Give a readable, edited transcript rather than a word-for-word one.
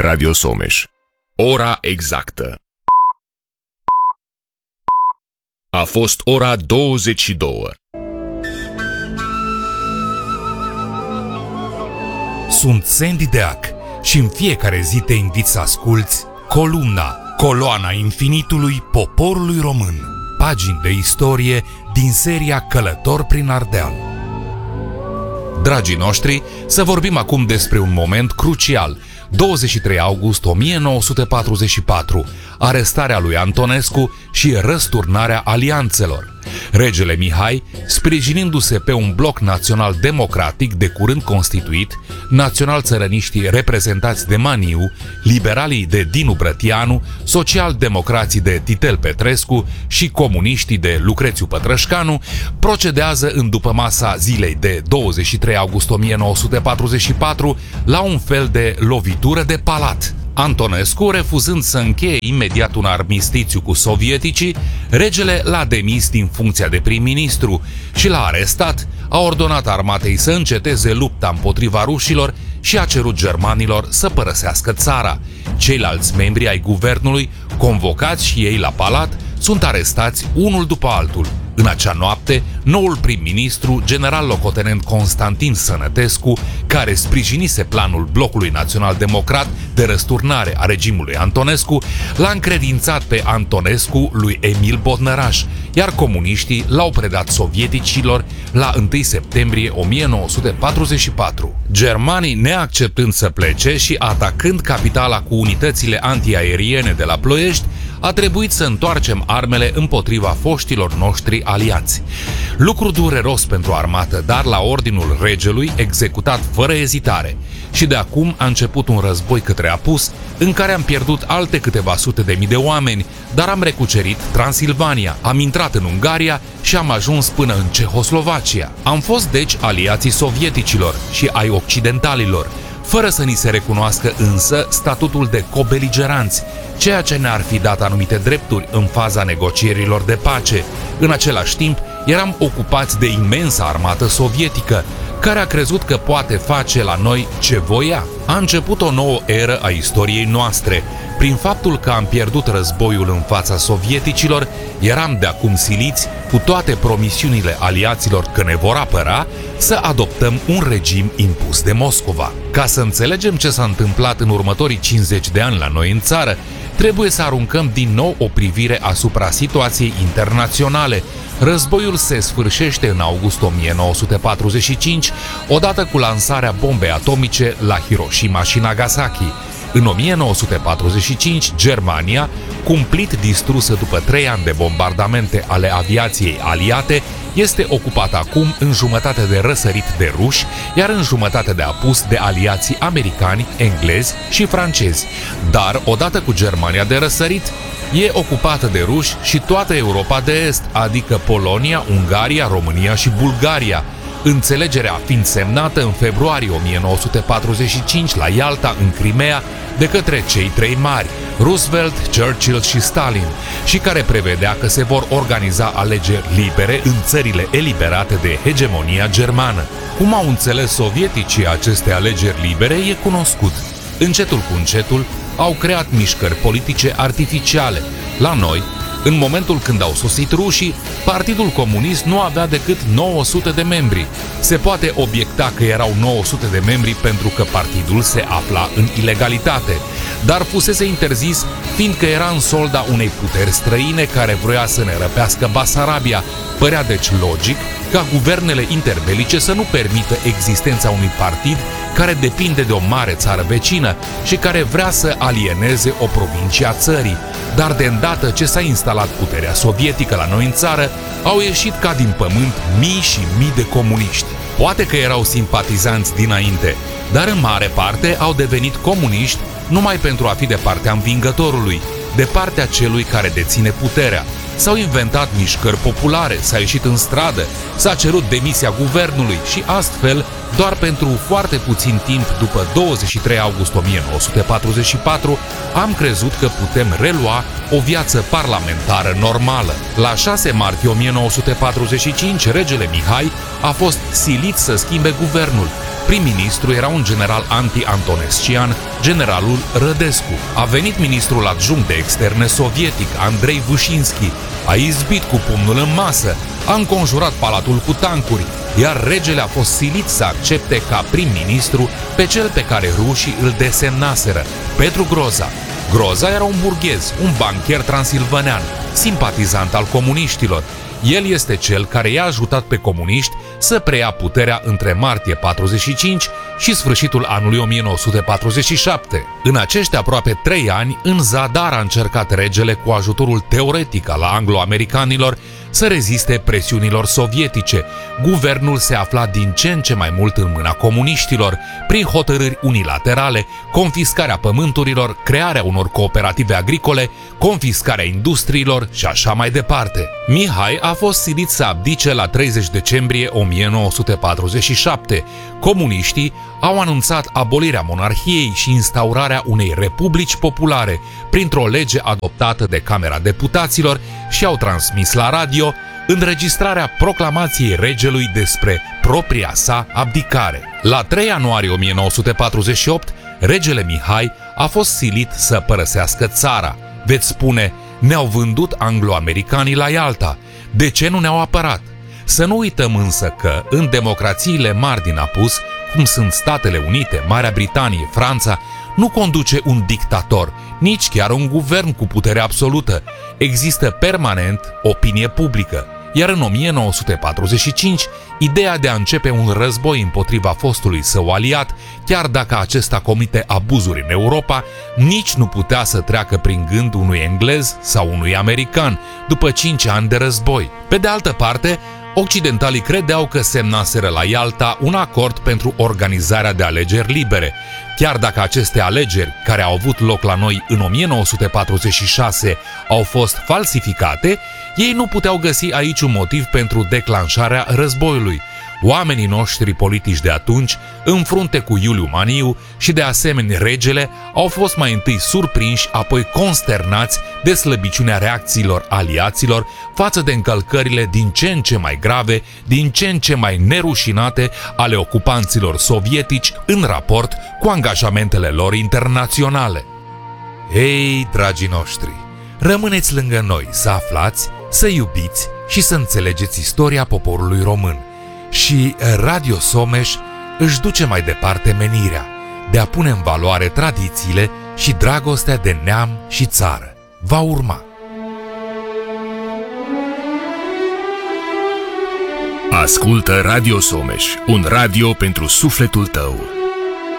Radio Someș. Ora exactă. A fost ora 22. Sunt Sandy Deac și în fiecare zi te invit să asculți Coloana infinitului poporului român. Pagini de istorie din seria Călător prin Ardeal. Dragii noștri, să vorbim acum despre un moment crucial. 23 august 1944, arestarea lui Antonescu și răsturnarea alianțelor. Regele Mihai, sprijinindu-se pe un bloc național democratic de curând constituit, național-țărăniștii reprezentați de Maniu, liberalii de Dinu Brătianu, social-democrații de Titel Petrescu și comuniștii de Lucrețiu Pătrășcanu, procedează în dupămasa zilei de 23 august 1944 la un fel de lovitură de palat. Antonescu, refuzând să încheie imediat un armistițiu cu sovieticii, regele l-a demis din funcția de prim-ministru și l-a arestat, a ordonat armatei să înceteze lupta împotriva rușilor și a cerut germanilor să părăsească țara. Ceilalți membri ai guvernului, convocați și ei la palat, sunt arestați unul după altul. În acea noapte, noul prim-ministru, general-locotenent Constantin Sănătescu, care sprijinise planul Blocului Național-Democrat de răsturnare a regimului Antonescu, l-a încredințat pe Antonescu lui Emil Bodnăraș, iar comuniștii l-au predat sovieticilor la 1 septembrie 1944. Germanii, neacceptând să plece și atacând capitala cu unitățile antiaeriene de la Ploiești, a trebuit să întoarcem armele împotriva foștilor noștri aliați. Lucru dureros pentru armată, dar la ordinul regelui executat fără ezitare. Și de acum a început un război către apus, în care am pierdut alte câteva sute de mii de oameni, dar am recucerit Transilvania, am intrat în Ungaria și am ajuns până în Cehoslovacia. Am fost deci aliații sovieticilor și ai occidentalilor, fără să ni se recunoască însă statutul de cobeligeranți, ceea ce ne-ar fi dat anumite drepturi în faza negocierilor de pace. În același timp, eram ocupați de imensa armată sovietică, care a crezut că poate face la noi ce voia. A început o nouă eră a istoriei noastre. Prin faptul că am pierdut războiul în fața sovieticilor, eram de acum siliți, cu toate promisiunile aliaților că ne vor apăra, să adoptăm un regim impus de Moscova. Ca să înțelegem ce s-a întâmplat în următorii 50 de ani la noi în țară, trebuie să aruncăm din nou o privire asupra situației internaționale. Războiul se sfârșește în august 1945, odată cu lansarea bombei atomice la Hiroshima și Nagasaki. În 1945, Germania, cumplit distrusă după 3 ani de bombardamente ale aviației aliate, este ocupată acum în jumătate de răsărit de ruși, iar în jumătate de apus de aliații americani, englezi și francezi. Dar, odată cu Germania de răsărit, e ocupată de ruși și toată Europa de Est, adică Polonia, Ungaria, România și Bulgaria. Înțelegerea fiind semnată în februarie 1945 la Ialta, în Crimea, de către cei trei mari, Roosevelt, Churchill și Stalin, și care prevedea că se vor organiza alegeri libere în țările eliberate de hegemonia germană. Cum au înțeles sovieticii aceste alegeri libere e cunoscut. Încetul cu încetul au creat mișcări politice artificiale. La noi, în momentul când au sosit rușii, Partidul Comunist nu avea decât 900 de membri. Se poate obiecta că erau 900 de membri pentru că partidul se afla în ilegalitate, dar fusese interzis fiindcă era în solda unei puteri străine care vroia să ne răpească Basarabia. Părea deci logic ca guvernele interbelice să nu permită existența unui partid care depinde de o mare țară vecină și care vrea să alieneze o provincie a țării. Dar de îndată ce s-a instalat puterea sovietică la noi în țară, au ieșit ca din pământ mii și mii de comuniști. Poate că erau simpatizanți dinainte, dar în mare parte au devenit comuniști numai pentru a fi de partea învingătorului, de partea celui care deține puterea. S-au inventat mișcări populare, s-a ieșit în stradă, s-a cerut demisia guvernului și astfel Doar pentru foarte puțin timp după 23 august 1944 am crezut că putem relua o viață parlamentară normală. La 6 martie 1945, regele Mihai a fost silit să schimbe guvernul. Prim-ministru era un general anti-antonescian, generalul Rădescu. A venit ministrul adjunct de externe sovietic, Andrei Vâșinski, a izbit cu pumnul în masă, a înconjurat palatul cu tancuri, iar regele a fost silit să accepte ca prim-ministru pe cel pe care rușii îl desemnaseră, Petru Groza. Groza era un burghez, un bancher transilvanean, simpatizant al comuniștilor. El este cel care i-a ajutat pe comuniști să preia puterea între martie 45 și sfârșitul anului 1947. În acești aproape 3 ani, în zadar a încercat regele cu ajutorul teoretic al anglo-americanilor să reziste presiunilor sovietice. Guvernul se afla din ce în ce mai mult în mâna comuniștilor, prin hotărâri unilaterale, confiscarea pământurilor, crearea unor cooperative agricole, confiscarea industriilor și așa mai departe. Mihai a fost silit să abdice la 30 decembrie 1947. Comuniștii au anunțat abolirea monarhiei și instaurarea unei republici populare printr-o lege adoptată de Camera Deputaților și au transmis la radio înregistrarea proclamației regelui despre propria sa abdicare. La 3 ianuarie 1948, regele Mihai a fost silit să părăsească țara. Veți spune, ne-au vândut anglo-americanii la Ialta. De ce nu ne-au apărat? Să nu uităm însă că, în democrațiile mari din apus, cum sunt Statele Unite, Marea Britanie, Franța, nu conduce un dictator, nici chiar un guvern cu putere absolută. Există permanent opinie publică. Iar în 1945, ideea de a începe un război împotriva fostului său aliat, chiar dacă acesta comite abuzuri în Europa, nici nu putea să treacă prin gând unui englez sau unui american după 5 ani de război. Pe de altă parte, occidentalii credeau că semnaseră la Ialta un acord pentru organizarea de alegeri libere. Chiar dacă aceste alegeri, care au avut loc la noi în 1946, au fost falsificate, ei nu puteau găsi aici un motiv pentru declanșarea războiului. Oamenii noștri politici de atunci, în frunte cu Iuliu Maniu și de asemenea regele, au fost mai întâi surprinși, apoi consternați de slăbiciunea reacțiilor aliaților față de încălcările din ce în ce mai grave, din ce în ce mai nerușinate ale ocupanților sovietici în raport cu angajamentele lor internaționale. Ei, dragii noștri, rămâneți lângă noi să aflați, să iubiți și să înțelegeți istoria poporului român. Și Radio Someș își duce mai departe menirea de a pune în valoare tradițiile și dragostea de neam și țară. Va urma. Ascultă Radio Someș, un radio pentru sufletul tău.